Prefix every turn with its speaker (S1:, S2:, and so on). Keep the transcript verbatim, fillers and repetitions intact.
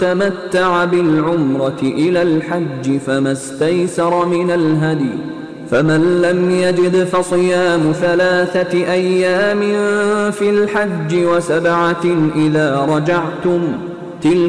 S1: تمتع بالعمرة إلى الحج فما استيسر من الهدي، فمن لم يجد فصيام ثلاثة أيام في الحج وسبعة إذا رجعتم، تلك